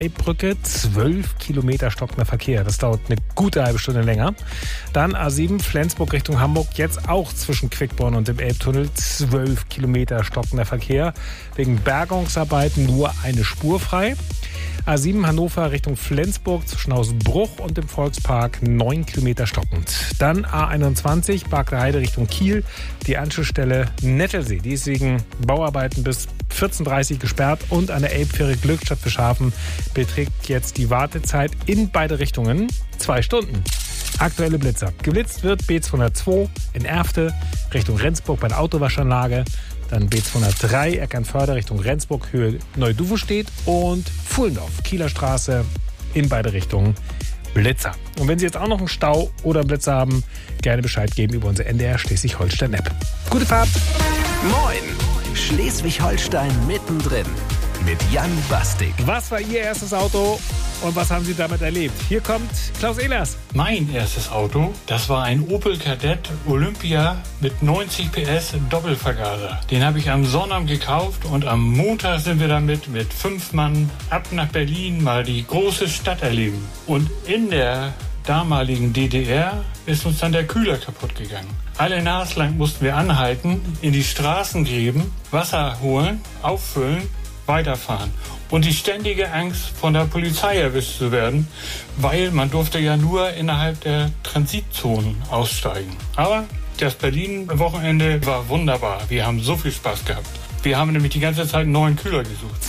Brücke, 12 Kilometer stockender Verkehr. Das dauert eine gute halbe Stunde länger. Dann A7 Flensburg Richtung Hamburg, jetzt auch zwischen Quickborn und dem Elbtunnel, 12 Kilometer stockender Verkehr. Wegen Bergungsarbeiten nur eine Spur frei. A7 Hannover Richtung Flensburg zwischen Hausbruch und dem Volkspark 9 Kilometer stockend. Dann A21 Barkler Heide Richtung Kiel, die Anschlussstelle Nettelsee. Die ist wegen Bauarbeiten bis 14:30 Uhr gesperrt und an der Elbfähre Glückstadt Fischhafen beträgt jetzt die Wartezeit in beide Richtungen 2 Stunden. Aktuelle Blitzer. Geblitzt wird B202 in Erfte Richtung Rendsburg bei der Autowaschanlage. Dann B203 Eckernförde Richtung Rendsburg, Höhe Neu-Duvenstedt und Fuhlendorf, Kieler Straße in beide Richtungen Blitzer. Und wenn Sie jetzt auch noch einen Stau oder einen Blitzer haben, gerne Bescheid geben über unsere NDR Schleswig-Holstein-App. Gute Fahrt! Moin! Schleswig-Holstein mittendrin mit Jan Bastik. Was war Ihr erstes Auto und was haben Sie damit erlebt? Hier kommt Klaus Ehlers. Mein erstes Auto, das war ein Opel Kadett Olympia mit 90 PS Doppelvergaser. Den habe ich am Sonnabend gekauft und am Montag sind wir damit mit 5 Mann ab nach Berlin mal die große Stadt erleben. Und in der damaligen DDR ist uns dann der Kühler kaputt gegangen. Alle Nase lang mussten wir anhalten, in die Straßengräben, Wasser holen, auffüllen, weiterfahren. Und die ständige Angst, von der Polizei erwischt zu werden, weil man durfte ja nur innerhalb der Transitzonen aussteigen. Aber das Berlin-Wochenende war wunderbar. Wir haben so viel Spaß gehabt. Wir haben nämlich die ganze Zeit einen neuen Kühler gesucht.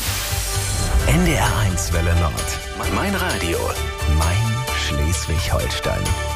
NDR 1 Welle Nord. Mein Radio. Mein Schleswig-Holstein.